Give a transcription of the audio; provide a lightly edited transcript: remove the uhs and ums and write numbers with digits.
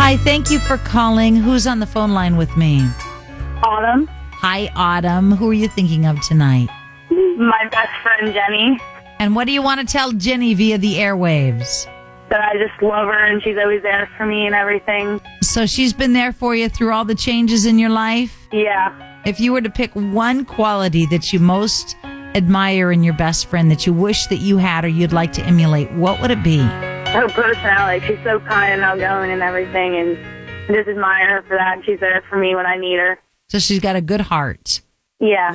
Hi, thank you for calling. Who's on the phone line with me? Autumn. Hi, Autumn. Who are you thinking of tonight? My best friend, Jenny. And what do you want to tell Jenny via the airwaves? That I just love her and she's always there for me and everything. So she's been there for you through all the changes in your life? Yeah. If you were to pick one quality that you most admire in your best friend that you wish that you had or you'd like to emulate, what would it be? Her personality. She's so kind and outgoing and everything, and I just admire her for that. And she's there for me when I need her. So she's got a good heart. Yeah.